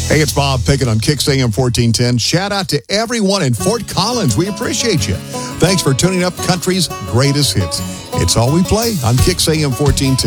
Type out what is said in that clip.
Hey, it's Bob Pickett on Kicks AM 1410. Shout out to everyone in Fort Collins. We appreciate you. Thanks for tuning up Country's greatest hits. It's all we play on Kicks AM 1410.